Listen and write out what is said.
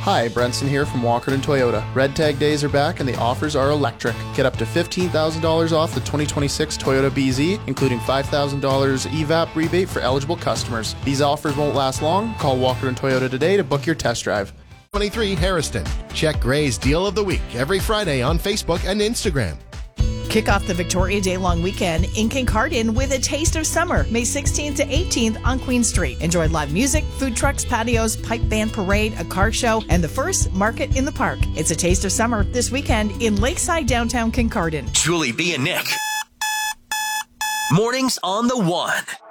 Hi, Brenson here from Walkerton Toyota. Red Tag days are back and the offers are electric. Get up to $15,000 off the 2026 Toyota BZ, including $5,000 EVAP rebate for eligible customers. These offers won't last long. Call Walkerton Toyota today to book your test drive. 23 Harrison. Check Gray's Deal of the Week every Friday on Facebook and Instagram. Kick off the Victoria Day long weekend in Kincardine with a taste of summer, May 16th to 18th on Queen Street. Enjoy live music, food trucks, patios, pipe band parade, a car show, and the first market in the park. It's a taste of summer this weekend in Lakeside downtown Kincardine. Julie B and Nick. Mornings on the One.